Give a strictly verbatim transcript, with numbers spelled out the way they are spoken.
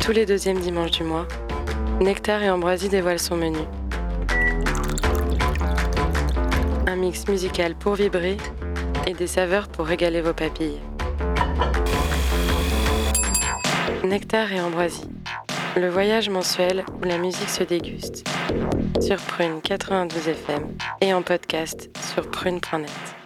Tous les deuxièmes dimanches du mois, Nectar et Ambroisie dévoilent son menu. Un mix musical pour vibrer et des saveurs pour régaler vos papilles. Nectar et Ambroisie, le voyage mensuel où la musique se déguste. Sur Prune quatre-vingt-douze F M et en podcast sur prune point net.